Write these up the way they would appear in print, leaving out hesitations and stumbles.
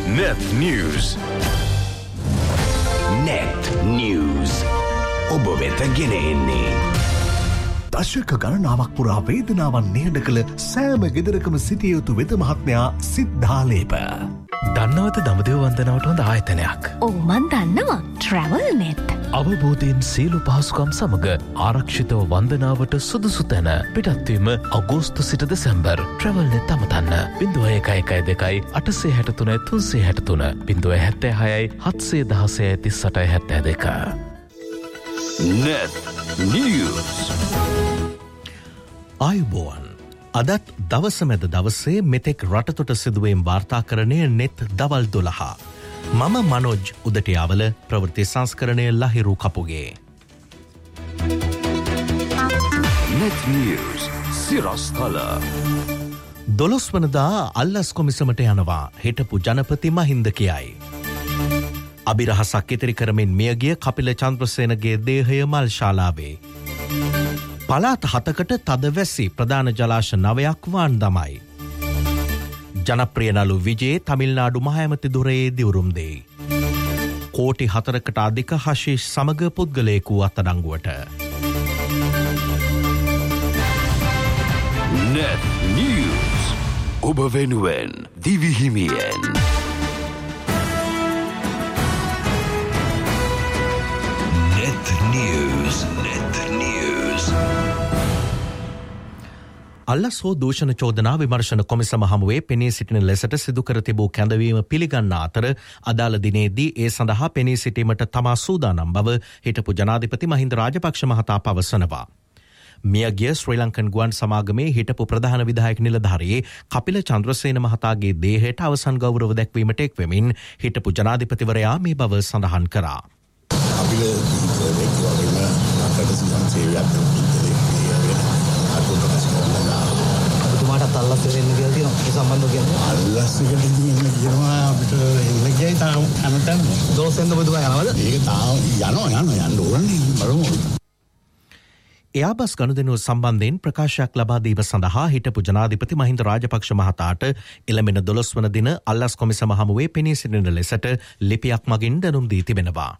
Net News. Net News. ඔබ වෙත ගෙන එන්නේ දශක ගණනාවක් පුරා වේදනාවන් නිහඬ කළ සෑම ගෙදරකම සිටිය යුතු වෙද මහත්මයා සිද්ධාලේප. දන්නවද දඹදිව වන්දනාවට හොඳ ආයතනයක්? ඔව් මන් දන්නවා. Travel Net. අවබෝධයෙන් සියලු පහසුකම් සමග ආරක්ෂිතව වන්දනාවට සුදුසු තැන පිටත්වීම අගෝස්තු සිට December. Travel Net අමතන්න 0112 863 363 076 716 3872. Net News. ආයුබෝවන්. අදත් දවස මැද දවසේ මෙතෙක් රටතොට සිදුවීම් වාර්තාකරණය නෙත් දවල් 12. මම මනෝජ් උදටියාවල ප්‍රවෘත්ති සංස්කරණය ලහිරු කපුගේ. Net News සිරස්තල. 12 වනදා අල්ලස් කොමිසමට යනවා හිටපු ජනපති මහින්ද කියයි. අභිරහසක් ඉතිරි කරමින් මියගිය කපිල චන්ද්‍රසේනගේ දේහය මල් ශාලාවේ. පළාත් 7කට තද වැසි ප්‍රධාන ජලාශ 9ක් වාන් දමයි. ජනප්‍රිය නළු විජේ තමිල්නාඩු මහඇමති දුරේ දිවුරුම් දෙයි. කෝටි 4කට අධික හෂිෂ් සමග පුද්ගලයෙකු අත්අඩංගුවට. Net News. ඔබ වෙනුවෙන් දිවිහිමියෙන්. Net News. Net News. අල්ලස් හෝ දූෂණ චෝදනා විමර්ශන කොමිසම හමුවේ පෙනී සිටින ලෙසට සිදු කර තිබූ කැඳවීම පිළිගන්න අතර අදාළ දිනේදී ඒ සඳහා පෙනී සිටීමට තමා සූදානම් බව හිටපු ජනාධිපති මහින්ද රාජපක්ෂ මහතා පවසනවා. මියගිය ශ්‍රී ලංකන් ගුවන් සමාගමේ හිටපු ප්‍රධාන විධායක නිලධාරී කපිල චන්ද්‍රසේන මහතාගේ දේහයට අවසන් ගෞරව දැක්වීමට එක්වෙමින් හිටපු ජනාධිපතිවරයා මේ බව සඳහන් කරා. ඔබතුමාටත් අල්ලස් වෙන්න කියලා තියෙනවා. ඒ සම්බන්ධව කියන්නේ අල්ලස් එකට ඉන්න කියනවා අපිට එන්න ගියයි තාම හැමතැනම. දොස්සෙන්ද ඔබතුමා යනවද? ඒක තාම යන්න ඕනේ බලමු. එයාබස් ගනුදෙනුව සම්බන්ධයෙන් ප්‍රකාශයක් ලබා දීම සඳහා හිටපු ජනාධිපති මහින්ද රාජපක්ෂ මහතාට එළඹෙන 12 වන දින අල්ලස් කොමිසම හමුවේ පෙනී සිටින ලෙසට ලිපියක් මගින් දැනුම් දී තිබෙනවා.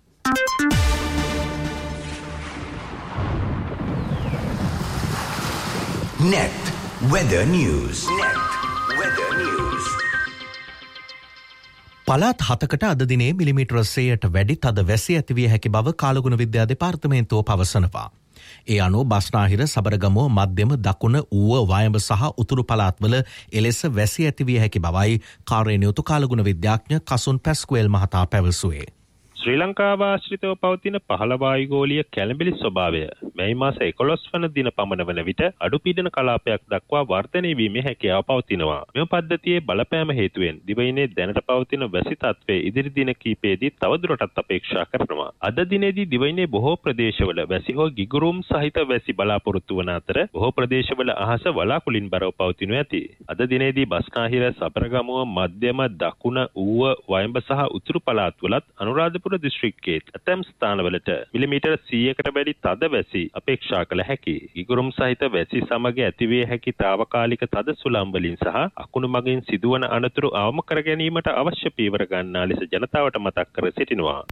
Net Weather News. Net Weather News. පළාත් 7කට අද දිනේ මිලිමීටර 100ට වැඩි තද වැසි ඇතිවිය හැකි බව කාලගුණ විද්‍යා දෙපාර්තමේන්තුව පවසනවා. ඒ අනුව බස්නාහිර සබරගමුව මධ්‍යම දකුණ ඌව වයඹ සහ උතුරු පළාත්වල එලෙස වැසි ඇතිවිය හැකි බවයි කාර්යනියුතු කාලගුණ විද්‍යාඥ කසුන් පැස්කුවෙල් මහතා පැවසුවේ. ශ්‍රී ලංකාව ආශ්‍රිතව පවතින පහළ වායුගෝලීය කැළඹිලි ස්වභාවය මැයි මාස 11 වන දින පමණ වන විට අඩු පීඩන කලාපයක් දක්වා වර්ධනය වීමේ හැකියාව පවතිනවා. මෙම පද්ධතියේ බලපෑම හේතුවෙන් දිවයිනේ දැනට පවතින වැසි තත්ත්වය ඉදිරි දින කිහිපයේදී තවදුරටත් අපේක්ෂා කරනවා. අද දිනේදී දිවයිනේ බොහෝ ප්‍රදේශවල වැසි හෝ ගිගුරුම් සහිත වැසි බලාපොරොත්තු වන අතර බොහෝ ප්‍රදේශවල අහස වලාකුළින් බරව පවතිනු ඇති. අද දිනේදී බස්නාහිර සබරගමුව මධ්‍යම දකුණ ඌව වයඹ සහ උතුරු පළාත්වලත් අනුරාධපුර දිස්ත්‍රික්කයේ ඇතැම් ස්ථානවලට මිලිමීටර 100කට වැඩි තද වැසි අපේක්ෂා කළ හැකි. ගිගුරුම් සහිත වැසි සමග ඇතිවිය හැකි తాවකාලික තද සුළං වලින් සහ අකුණු මගින් සිදුවන අනතුරු අවම කර ගැනීමට අවශ්‍ය පීවර ගන්නා ලෙස ජනතාවට මතක් කර සිටිනවා.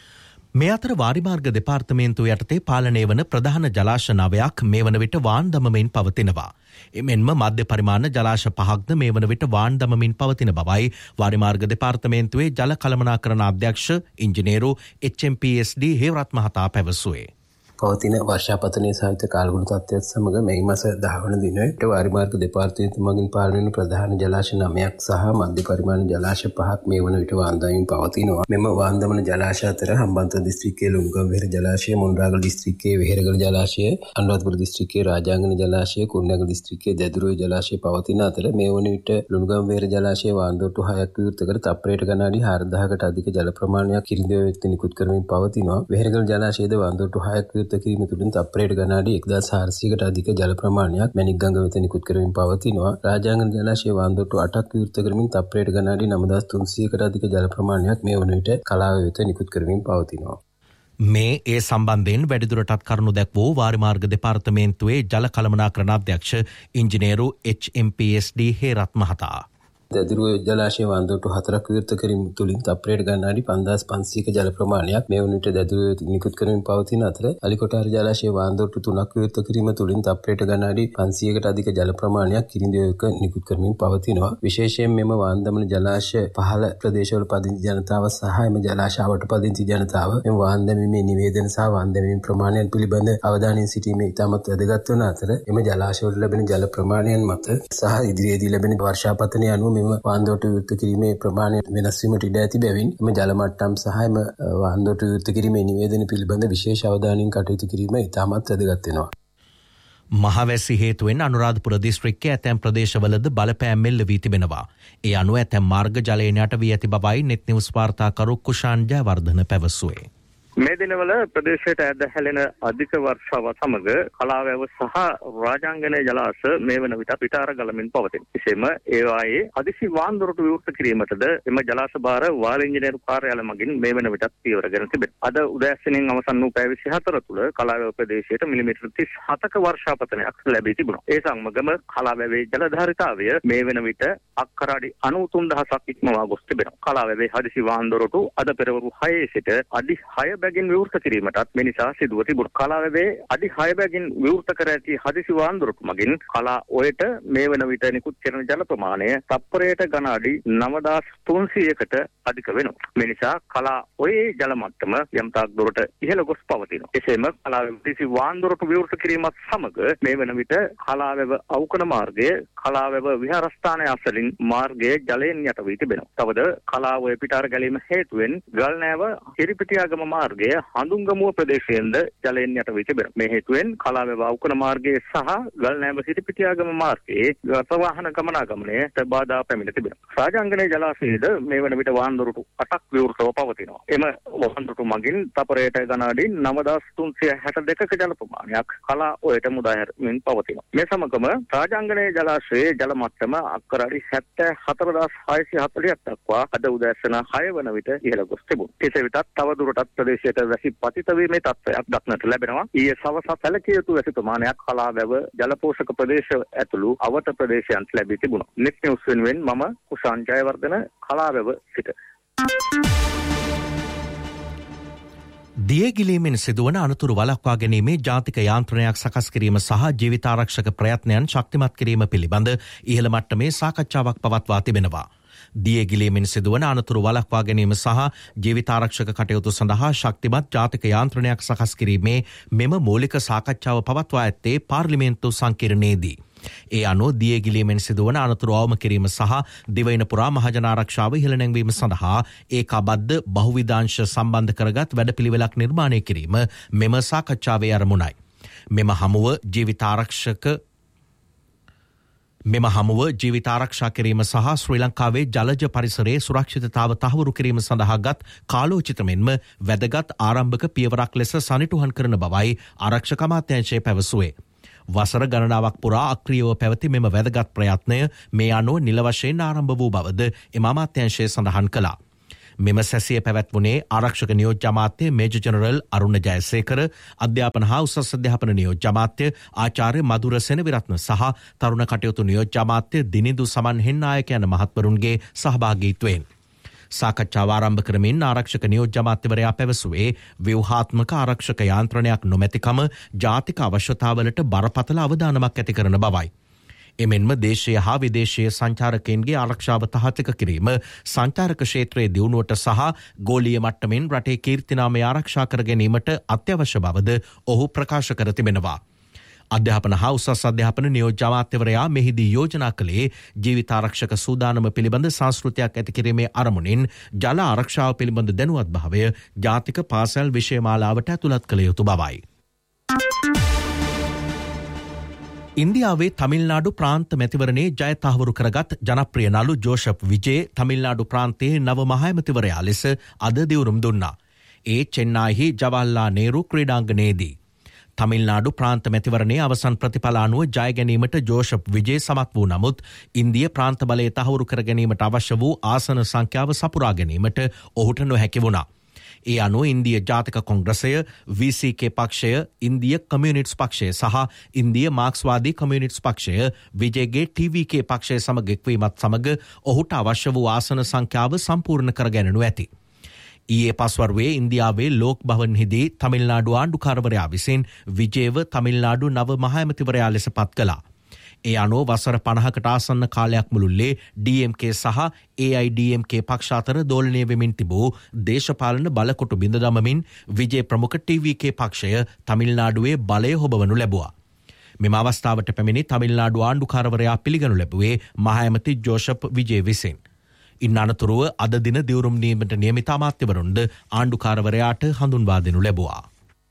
මේ අතර වාරිමාර්ග දෙපාර්තමේන්තුව යටතේ පාලනය වන ප්‍රධාන ජලාශ 9ක් මේ වන විට වාන් දමමින් පවතිනවා. එමෙන්ම මධ්‍ය පරිමාණ ජලාශ 5ක්ද මේ වන විට වාන් දමමින් පවතින බවයි වාරිමාර්ග දෙපාර්තමේන්තුවේ ජල කළමනාකරණ අධ්‍යක්ෂ ඉංජිනේරු HMPSD හේවරත් මහතා පැවසුවේ. පවතින වර්ෂාපතනය සහිත කාලගුණ තත්ත්වයත් සමග මේ මාස 10 වන දිනට වාරිමාර්ග දෙපාර්තමේන්තුව මගින් පාලනය වන ප්‍රධාන ජලාශ 9ක් සහ මධ්‍ය පරිමාණ ජලාශ 5ක් මේ වන විට වාන් දමමින් පවතිනවා. මෙම වාන් දමන ජලාශ අතර හම්බන්තොට දිස්ත්‍රික්කයේ ලුණුගම්වෙහෙර ජලාශය, මොණරාගල දිස්ත්‍රික්කයේ වෙහෙරගල ජලාශය, අනුරාධපුර දිස්ත්‍රික්කයේ රාජාංගන ජලාශය, කුරුණෑගල දිස්ත්‍රික්කයේ දැදුරුවේ ජලාශය පවතින අතර මේ වන විට ලුණුගම්වෙහෙර ජලාශයේ වාන්දොට්ටු 6ක් විවෘතකර තප්පරයට ගණනාඩි 4000කට අධික ජල ප්‍රමාණයක් කිරිඳිව වෙත නිකුත් කරමින් පවතිනවා. වෙහෙරගල ජලාශයේද වාන්දොට්ටු 6ක් කිරීම තුළින් තප්පරයට ගණනාඩි 1400කට අධික ජල ප්‍රමාණයක් මැණික්ගඟ වෙත නිකුත් කරමින් පවතිනවා. රාජාංගන ජලාශයේ වාන්දොට්ටු 8ක් විවෘත කරමින් තප්පරයට ගණනාඩි 9300කට අධික ජල ප්‍රමාණයක් මේ වන විට කලාව වෙත නිකුත් කරමින් පවතිනවා. මේ ඒ සම්බන්ධයෙන් වැඩිදුරටත් කරුණු දැක්වූ වාරිමාර්ග දෙපාර්තමේන්තුවේ ජල කළමනාකරණ අධ්‍යක්ෂ ඉංජිනේරු HMPSD හේරත් මහතා. දැදුරුව ජලාශය වන්දොට්ටු 4ක් විවෘත කිරීම තුලින් තප්පරයට ගණනාඩි 5500ක ජල ප්‍රමාණයක් මේ වන විට දැදුරුව නිකුත් කරමින් පවතින අතර අලිකොටාර ජලාශය වන්දොට්ටු 3ක් විවෘත කිරීම තුලින් තප්පරයට ගණනාඩි 500කට අධික ජල ප්‍රමාණයක් කිරිඳිවක නිකුත් කරමින් පවතිනවා. විශේෂයෙන් මෙම වාන්දමන ජලාශය පහළ ප්‍රදේශවල පදිංචි ජනතාව සහ එම ජලාශාවට පදිංචි ජනතාව මෙම වාන්දමීමේ නිවේදන සහ වාන්දමීමේ ප්‍රමාණයන් පිළිබඳ අවධානයෙන් සිටීමේ ඉතාමත් වැදගත් වන අතර එම ජලාශවල ලැබෙන ජල ප්‍රමාණයන් මත සහ ඉදිරියේදී ලැබෙන වර්ෂාපතනය අනුව මෙම වාන්දොට්ටු විවෘත කිරීමේ ප්‍රමාණය වෙනස් වීමට ඉඩ ඇති බැවින් එම ජල මට්ටම් සහ එම වාන්දොට්ටු විවෘත කිරීමේ නිවේදන පිළිබඳ විශේෂ අවධානයෙන් කටයුතු කිරීම ඉතාමත් වැදගත් වෙනවා. මහවැසි හේතුවෙන් අනුරාධපුර දිස්ත්‍රික්කයේ ඇතැම් ප්‍රදේශවලද බලපෑම් මෙල්ල වී තිබෙනවා. ඒ අනුව ඇතැම් මාර්ග ජලයෙන් යට වී ඇති බවයි නෙත් නිවුස් වාර්තාකරු කුෂාන් ජයවර්ධන පැවසුවේ. මේ දිනවල ප්‍රදේශයට ඇද හැලෙන අධික වර්ෂාව සමග කලාවැව සහ රාජාංගනයේ ජලාශ මේ වන විට පිටාර ගලමින් පවතින. එසේම ඒවායේ හදිසි වාන්දොරටු විවෘත කිරීමටද එම ජලාශ භාර වාල ඉංජිනේරු කාර්යාලය මගින් මේ වන විටත් පියවරගෙන තිබෙනවා. අද උදෑසනින් අවසන් වූ පැය 24 තුළ කලාවැව ප්‍රදේශයට මිලිමීටර් 37ක වර්ෂාපතනයක් ලැබී තිබුණා. ඒ සමගම කලාවැවේ ජල ධාරිතාවය මේ වන විට අක්කර අඩි 93000ක් ඉක්මවා ගොස් තිබෙනවා. කලාවැවේ හදිසි වාන්දොරටු අද පෙරවරු 6 සිට අඩි 6 බැගින් විවෘත කිරීමටත් මේ නිසා සිදුව තිබුණා. කලාවැවේ අඩි 6 බැගින් විවෘත කර ඇති හදිසි වාන්දොරටු මගින් කලා ඔයට මේ වන විට නිකුත් කරන ජල ප්‍රමාණය තප්පරයට ඝන අඩි 9300කට අධික වෙනවා. මේ නිසා කලා ඔයේ ජල මට්ටම යම් තාක් දුරට ඉහළ ගොස් පවතිනවා. එසේම කලාවැව හදිසි වාන්දොරටු විවෘත කිරීමත් සමග මේ වන විට කලාවැව අවකන මාර්ගයේ කලාවැව විහාරස්ථානය අසලින් මාර්ගයේ ජලයෙන් යට වී තිබෙනවා. තවද කලාව ඔය පිටාර ගැලීම හේතුවෙන් ගල්නෑව හිරිපිටියාගම මාර්ගය හඳුන්ගමුව ප්‍රදේශයෙන්ද ජලයෙන් යට වී තිබෙනවා. මේ හේතුවෙන් කලාවැව අවකන මාර්ගයේ සහ ගල්නෑව හිරිපිටියාගම මාර්ගයේ රථ වාහන ගමනාගමනයට බාධා පැමිණ තිබෙනවා. රාජාංගනයේ ජලාශයේද මේ වන විට වාන්දොරටු 8ක් විවෘතව පවතිනවා. එම වාන්දොරටු මගින් තපරයට ඝන අඩි 9362ක ජල ප්‍රමාණයක් කලා ඔයට මුදා හැරමින් පවතිනවා. මේ සමගම රාජාංගනයේ ජලාශයේ ජල මට්ටම අක්කර අඩි 74640ක් දක්වා අද උදෑසන 6 වන විට ඉහළ ගොස් තිබුණා. කෙසේ වෙතත් තව දුරටත් ප්‍රදේශයට වැසි පතිත වීමේ තත්ත්වයක් දක්නට ලැබෙනවා. ඊයේ සවස සැලකිය යුතු වැසි ප්‍රමාණයක් කලාවැව ජලපෝෂක ප්‍රදේශ ඇතුළු අවට ප්‍රදේශයන්ට ලැබී තිබුණා. නෙත් නිවුස් වෙනුවෙන් මම කුෂාන් ජයවර්ධන කලාවැව සිට. දියගිලීමෙන් සිදුවන අනතුරු වළක්වා ගැනීමේ ජාතික යාන්ත්‍රණයක් සකස් කිරීම සහ ජීවිතාරක්ෂක ප්‍රයත්නයන් ශක්තිමත් කිරීම පිළිබඳ ඉහළ මට්ටමේ සාකච්ඡාවක් පවත්වා තිබෙනවා. දියගිලීමෙන් සිදුවන අනතුරු වළක්වා ගැනීම සහ ජීවිතාරක්ෂක කටයුතු සඳහා ශක්තිමත් ජාතික යාන්ත්‍රණයක් සකස් කිරීමේ මෙම මූලික සාකච්ඡාව පවත්වා ඇත්තේ පාර්ලිමේන්තු සංකීර්ණයේදී. ඒ අනුව දියගිලීමෙන් සිදුවන අනතුරු අවම කිරීම සහ දිවයින පුරා මහජන ආරක්ෂාව ඉහළ නැංවීම සඳහා ඒකාබද්ධ බහුවිධාංශ සම්බන්ධ කරගත් වැඩපිළිවෙලක් නිර්මාණය කිරීම මෙම සාකච්ඡාවේ අරමුණයි. මෙම හමුව ජීවිතාරක්ෂා කිරීම සහ ශ්‍රී ලංකාවේ ජලජ පරිසරයේ සුරක්ෂිතතාව තහවුරු කිරීම සඳහා ගත් කාලෝචිත මෙන්ම වැදගත් ආරම්භක පියවරක් ලෙස සනිටුහන් කරන බවයි ආරක්ෂක අමාත්‍යාංශය පැවසුවේ. වසර ගණනාවක් පුරා අක්‍රියව පැවති මෙම වැදගත් ප්‍රයත්නය මේ අනුව නිල වශයෙන් ආරම්භ වූ බවද එම අමාත්‍යාංශය සඳහන් කළා. මෙම සැසිය පැවැත්වුණේ ආරක්ෂක නියෝජ්‍ය අමාත්‍ය මේජර් ජෙනරල් අරුණ ජයසේකර, අධ්‍යාපන හා උසස් අධ්‍යාපන නියෝජ්‍ය අමාත්‍ය ආචාර්ය මధుර සෙනවිරත්න සහ තරුණ කටයුතු නියෝජ්‍ය අමාත්‍ය දිනිඳු සමන් හෙන්නායක යන මහත්වරුන්ගේ සහභාගීත්වයෙන්. සාකච්ඡාව ආරම්භ කරමින් ආරක්ෂක නියෝජ්‍ය අමාත්‍යවරයා පැවසුවේ ව්‍යුහාත්මක ආරක්ෂක යාන්ත්‍රණයක් නොමැතිකම ජාතික අවශ්‍යතාවලට බරපතල අවදානමක් ඇති කරන බවයි. එමෙන්ම දේශීය හා විදේශීය සංචාරකයන්ගේ ආරක්ෂාව තහතික කිරීම සංචාරක ක්ෂේත්‍රයේ දියුණුවට සහ ගෝලීය මට්ටමින් රටේ කීර්තිනාමය ආරක්ෂා කර ගැනීමට අත්‍යවශ්‍ය බවද ඔහු ප්‍රකාශ කර තිබෙනවා. අධ්‍යාපන හා උසස් අධ්‍යාපන නියෝජ්‍ය අමාත්‍යවරයා මෙහිදී යෝජනා කළේ ජීවිතාරක්ෂක සූදානම පිළිබඳ සංස්කෘතියක් ඇති කිරීමේ අරමුණින් ජල ආරක්ෂාව පිළිබඳ දැනුවත් භාවය ජාතික පාසල් විෂය මාලාවට ඇතුළත් කළ යුතු බවයි. ඉන්දියාවේ තමිල්නාඩු ප්‍රාන්ත මැතිවරණයේ ජය තහවුරු කරගත් ජනප්‍රිය නළු ජෝෂප් විජේ තමිල්නාඩු ප්‍රාන්තයේ නව මහඇමතිවරයා ලෙස අද දිවුරුම් දුන්නා. ඒ චෙන්නයිහි ජවහර්ලාල් නේරු ක්‍රීඩාංගණයේදී. තමිල්නාඩු ප්‍රාන්ත මැතිවරණයේ අවසන් ප්‍රතිඵල අනුව ජය ගැනීමට ජෝෂප් විජේ සමත් වූ නමුත් ඉන්දිය ප්‍රාන්ත බලය තහවුරු කර ගැනීමට අවශ්‍ය වූ ආසන සංඛ්‍යාව සපුරා ගැනීමට ඔහුට නොහැකි වුණා. ඒ අනුව ඉන්දිය ජාතික කොංග්‍රසය, VCK පක්ෂය, ඉන්දිය කමියුනිස්ට් පක්ෂය සහ ඉන්දිය මාක්ස්වාදී කමියුනිස්ට් පක්ෂය විජයගේ TVK පක්ෂය සමග එක්වීමත් සමග ඔහුට අවශ්‍ය වූ ආසන සංඛ්‍යාව සම්පූර්ණ කරගැනනු ඇති. ඊයේ පස්වරුවේ ඉන්දියාවේ ලෝක් භවන්හිදී තමිල්නාඩු ආණ්ඩුකාරවරයා විසින් විජේව තමිල්නාඩු නව මහඇමතිවරයා ලෙස පත් කළා. ඒ අනුව වසර 50කට ආසන්න කාලයක් මුළුල්ලේ DMK සහ AIDMK පක්ෂ අතර දෝලනය වෙමින් තිබූ දේශපාලන බලකොටු බිඳ දමමින් විජේ ප්‍රමුඛ TVK පක්ෂය තමිල්නාඩුවේ බලය හොබවනු ලැබුවා. මෙම අවස්ථාවට පැමිණි තමිල්නාඩු ආණ්ඩුකාරවරයා පිළිගනු ලැබුවේ මහඇමති ජෝෂප් විජේ විසින්. ඉන් අනතුරුව අද දින දිවුරුම් නීමට නියමිත අමාත්‍යවරුන්ද ආණ්ඩුකාරවරයාට හඳුන්වා දෙනු ලැබුවා.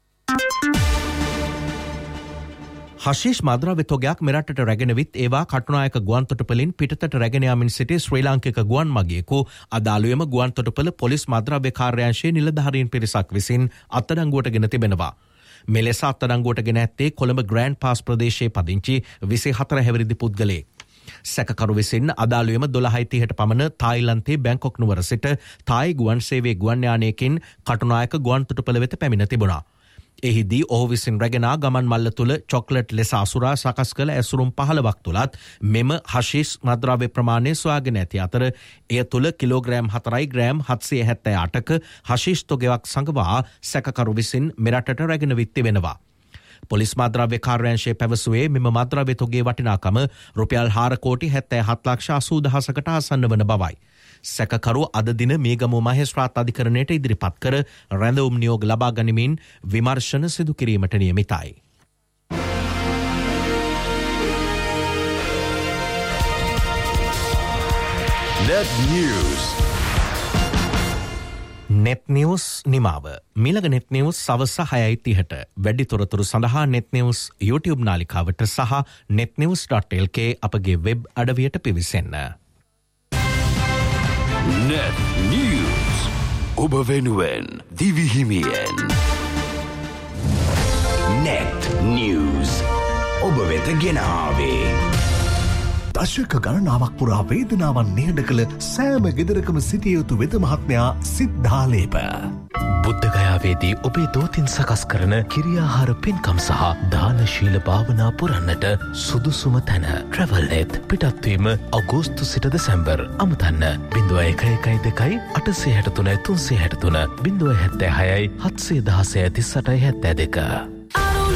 හශීෂ් මද්‍රව්‍ය තොගයක් මෙරටට රැගෙනවිත් ඒවා කටුනායක ගුවන්තොටුපලින් පිටතට රැගෙන යාමින් සිටි ශ්‍රී ලාංකික ගුවන් මගියෙකු අදාළුවේම ගුවන්තොටුපල පොලිස් මද්‍රව්‍ය කාර්යාංශයේ නිලධාරීන් පිරිසක් විසින් අත්අඩංගුවට ගෙන තිබෙනවා. මෙලෙස අත්අඩංගුවට ගෙන ඇත්තේ කොළඹ ග්‍රෑන්ඩ් පාස් ප්‍රදේශයේ පදිංචි 24 හැවිරිදි පුද්ගලයෙක්. සැකකරු විසින් අදාළුවේම 12:30ට පමණ තායිලන්තයේ බැංකොක් නුවර සිට තායි ගුවන් සේවයේ ගුවන් යානයකින් කටුනායක ගුවන්තොටුපළ වෙත පැමිණ තිබුණා. එහිදී ඔහු විසින් රැගෙන ගමන් මල්ල තුළ චොක්ලට් ලෙස අසුරා සකස් කළ ඇසුරුම් 15ක් තුලත් මෙම හෂීෂ් මද්‍රව්‍ය ප්‍රමාණය සොයාගෙන ඇති අතර එය තුළ කිලෝග්‍රෑම් 4 ග්‍රෑම් 778ක හෂීෂ් තොගයක් සඟවා සැකකරු විසින් මෙරටට රැගෙන විත් තිබෙනවා. පොලිස් මද්‍රව්‍ය කාර්යාංශය පැවසුවේ මෙම මද්‍රව්‍ය තොගේ වටිනාකම රුපියල් 4,77,80,000කට ආසන්න වන බවයි. සැකකරු අද දින මේගමුව මහේස්ත්‍රාත් අධිකරණයට ඉදිරිපත් කර රැඳවුම් නියෝග ලබා ගනිමින් විමර්ශන සිදු කිරීමට නියමිතයි. Net News. net news නිමාව. මිලග net news සවස 6:30ට වැඩි තොරතුරු සඳහා net news YouTube නාලිකාවට සහ netnews.lk අපගේ වෙබ් අඩවියට පිවිසෙන්න. Net News. ඔබ වෙනුවෙන් දිවිහිමියෙන්. Net News. ඔබ වෙත ගෙන ආවේ. දශක ගණනාවක් පුරා වේදනාවන් නිහඬ කළ සෑම ගෙදරකම සිටිය යුතු වෙද මහත්මයා සිද්ධාලේප. බුද්ධගයාවේදී ඔබේ දෝතින් සකස් කරන කිරියාහාර පින්කම් සහ දානශීල භාවනා පුරන්නට සුදුසුම තැන ට්‍රැවල්නෙත්. පිටත්වීම අගෝස්තු සිට දෙසැම්බර්. අමතන්න 0112 863 363 076 716 38 32.